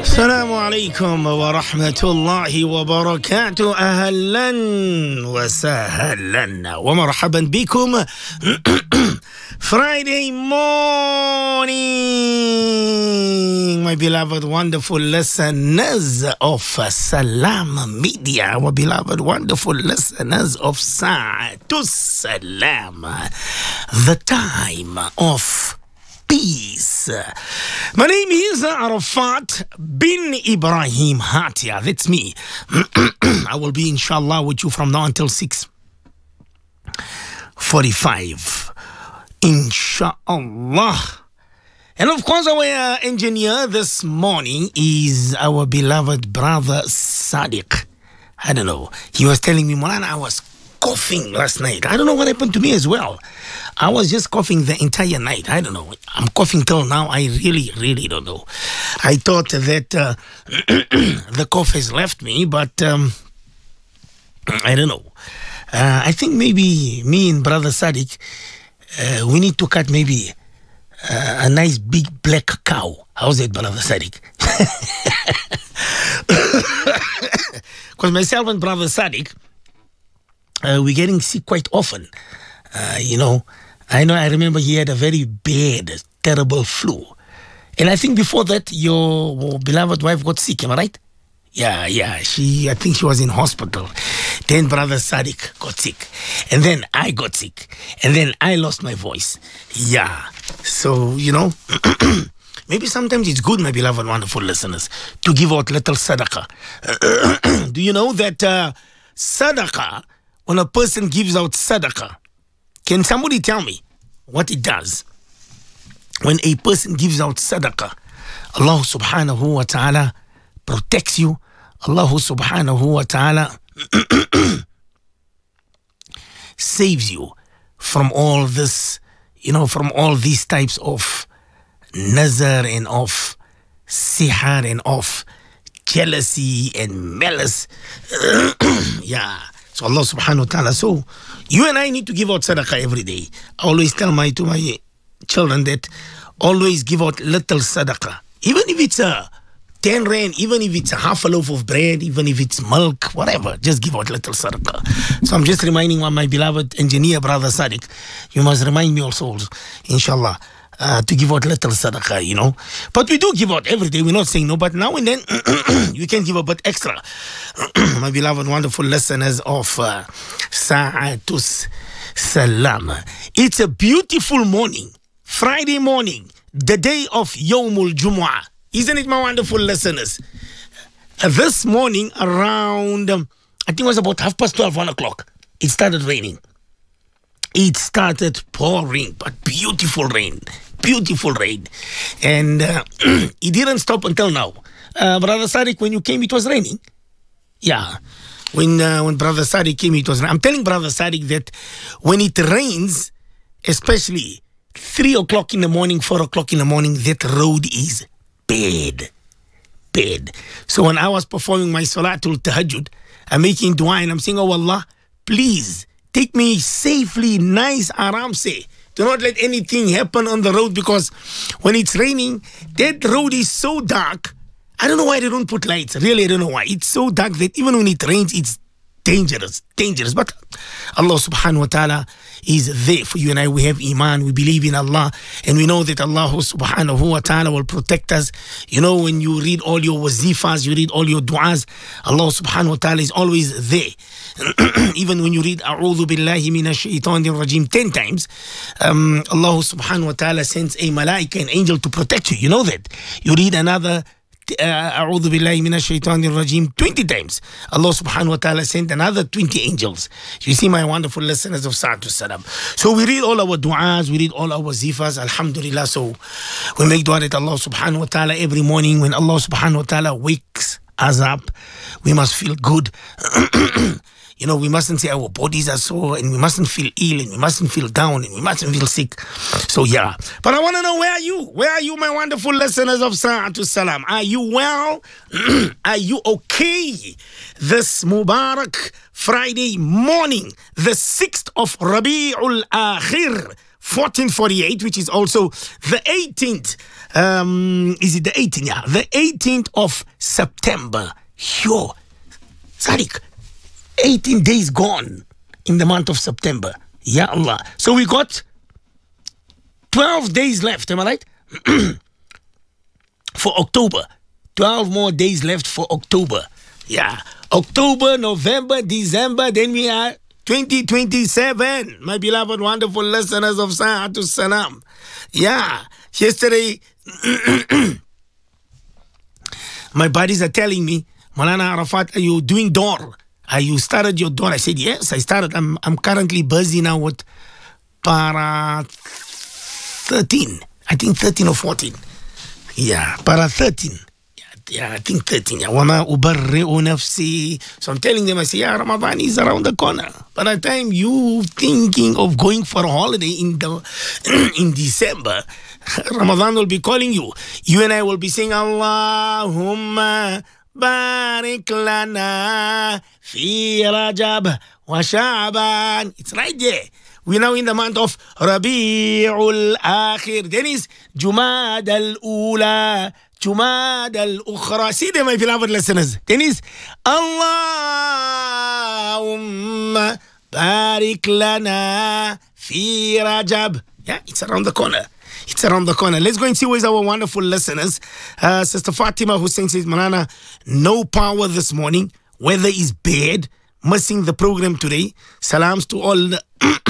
السلام عليكم ورحمة الله وبركاته. أهلا وسهلا ومرحبا بكم. Friday morning, my beloved wonderful listeners of Salam Media, our beloved wonderful listeners of Sa'atus Salam, the time of peace. My name is Arafat bin Ibrahim Hatia. That's me. I will be inshallah with you from now until 6:45. Inshallah. And of course, our engineer this morning is our beloved brother Sadiq. I don't know. He was telling me, Molana, I was coughing last night. I don't know what happened to me as well. I was just coughing the entire night. I don't know. I'm coughing till now. I really don't know. I thought that the cough has left me, but I don't know. I think maybe me and brother Sadiq, we need to cut maybe a nice big black cow. How's that, brother Sadiq? Because myself and brother Sadiq, we're getting sick quite often. I remember he had a very bad, terrible flu. And I think before that, your beloved wife got sick, am I right? Yeah. I think she was in hospital. Then brother Sadiq got sick. And then I got sick. And then I lost my voice. Yeah. So, maybe sometimes it's good, my beloved wonderful listeners, to give out little sadaqah. Do you know that sadaqah, when a person gives out sadaqah, can somebody tell me what it does? When a person gives out sadaqah, Allah subhanahu wa ta'ala protects you. Allah subhanahu wa ta'ala saves you from all this, from all these types of nazar and of sihar and of jealousy and malice. Yeah. So Allah subhanahu wa ta'ala. So you and I need to give out sadaqah every day. I always tell to my children that always give out little sadaqah. Even if it's a 10 rand, even if it's a half a loaf of bread, even if it's milk, whatever, just give out little sadaqah. So I'm just reminding my beloved engineer, brother Sadiq, you must remind me also, inshallah, to give out little sadaqah, But we do give out every day. We're not saying no, but now and then you can give a bit extra. My beloved, wonderful listeners of Sa'atus Salam. It's a beautiful morning, Friday morning, the day of Yawmul Jumu'ah. Isn't it, my wonderful listeners? This morning around, I think it was about 12:30, 1 o'clock, it started raining. It started pouring, but beautiful rain. And it didn't stop until now. Brother Sadiq, when you came, it was raining. Yeah. When Brother Sadiq came, it was raining. I'm telling Brother Sadiq that when it rains, especially 3 o'clock in the morning, 4 o'clock in the morning, that road is bad. So when I was performing my Salatul Tahajjud, I'm making dua and I'm saying, oh Allah, please take me safely, nice, aram se. Do not let anything happen on the road, because when it's raining, that road is so dark. I don't know why they don't put lights. Really, I don't know why. It's so dark that even when it rains, it's dangerous. But Allah subhanahu wa ta'ala is there for you and I. We have iman, we believe in Allah, and we know that Allah subhanahu wa ta'ala will protect us. When you read all your wazifas, you read all your du'as, Allah subhanahu wa ta'ala is always there. Even when you read A'udhu billahi minash shaitanir rajim 10 times, Allah subhanahu wa ta'ala sends a malaika, an angel, to protect you. You know that. You read another A'udhu billahi minash shaitanir rajim 20 times, Allah subhanahu wa ta'ala sent another 20 angels. You see, my wonderful listeners of Sa'atus Salam. So we read all our du'as, we read all our zifas, alhamdulillah. So we make dua that Allah subhanahu wa ta'ala every morning, when Allah subhanahu wa ta'ala wakes us up, we must feel good. We mustn't say our bodies are sore, and we mustn't feel ill, and we mustn't feel down, and we mustn't feel sick. So yeah. But I want to know, where are you? Where are you, my wonderful listeners of Sa'atus Salam? Are you well? Are you okay? This Mubarak Friday morning, the 6th of Rabi'ul Akhir, 1448, which is also the 18th Is it the 18th? Yeah, the 18th of September. Yo, Sadiq, 18 days gone in the month of September. Ya Allah. So we got 12 days left, am I right? For October. 12 more days left for October. Yeah. October, November, December, then we are 2027. My beloved, wonderful listeners of Sa'atu Salam. Yeah. Yesterday, my buddies are telling me, Malana Arafat, are you doing door? Are you started your door? I said, yes, I started. I'm currently busy now with para 13. I think 13 or 14. Yeah, para 13. Yeah, I think 13. Yeah, وَمَا أُبَرِّئُ نَفْسِي. So I'm telling them, I say, yeah, Ramadan is around the corner. By the time you thinking of going for a holiday in December, Ramadan will be calling you. You and I will be saying, Allahumma barik lana fi Rajab wa Sha'ban. It's right there. We're now in the month of Rabi'ul Akhir. Then is Jumad al-Ula, Jumad al-Ukhra. See them, my beloved listeners. Then is Allahumma barik lana fi Rajab. Yeah, it's around the corner. It's around the corner. Let's go and see where's our wonderful listeners. Sister Fatima Hussein says, Malana, no power this morning. Weather is bad. Missing the program today. Salams to all the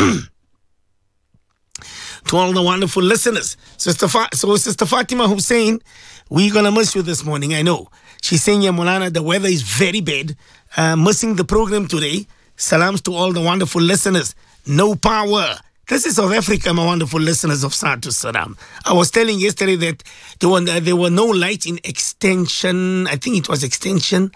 to all the wonderful listeners. Sister Fatima Hussein, we're gonna miss you this morning. I know. She's saying, yeah, Mulana, the weather is very bad. Missing the program today. Salams to all the wonderful listeners. No power. This is South Africa, my wonderful listeners of Sa'atu Salam. I was telling yesterday that there were no lights in extension. I think it was extension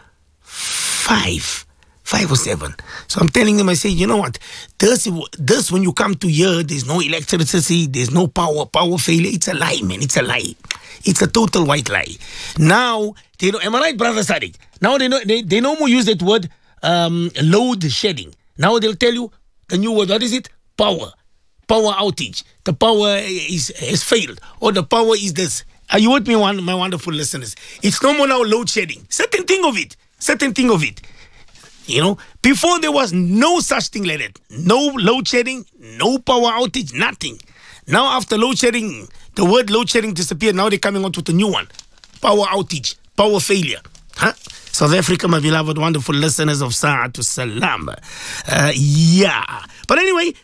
5 or 7. So I'm telling them, I say, you know what? This when you come to here, there's no electricity, there's no power failure. It's a lie, man. It's a lie. It's a total white lie. Now, they know, am I right, Brother Sadiq? Now they no more use that word load shedding. Now they'll tell you the new word. What is it? Power outage. The power has failed, or the power is this. Are you with me, my wonderful listeners? It's no more now load shedding. Certain thing of it. You know, before there was no such thing like that. No load shedding, no power outage, nothing. Now after load shedding, the word load shedding disappeared. Now they're coming out with a new one. Power outage, power failure. Huh? South Africa, my beloved, wonderful listeners of Sa'atu Salam. Yeah. But anyway,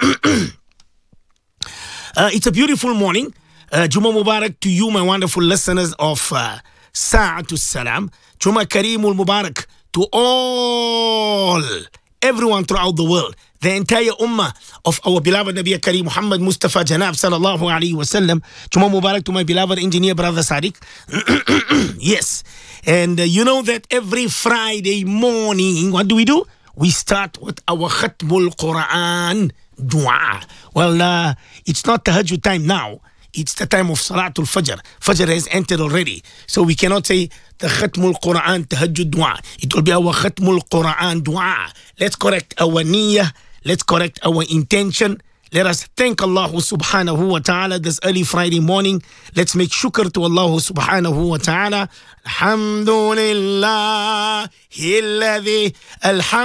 it's a beautiful morning. Juma Mubarak to you, my wonderful listeners of Sa'atu Salam. Juma Kareemul Mubarak to everyone throughout the world. The entire ummah of our beloved Nabi Kareem Muhammad Mustafa Janab sallallahu alayhi wa sallam. Juma Mubarak to my beloved engineer, Brother Sadiq. Yes. And you know that every Friday morning, what do? We start with our Khatmul Quran dua. Well, it's not Tahajjud time now. It's the time of Salatul Fajr. Fajr has entered already. So we cannot say the Khatmul Quran Tahajjud dua. It will be our Khatmul Quran dua. Let's correct our niyyah. Let's correct our intention. Let us thank Allah subhanahu wa ta'ala this early Friday morning. Let's make shukr to Allah subhanahu wa ta'ala. Alhamdulillah.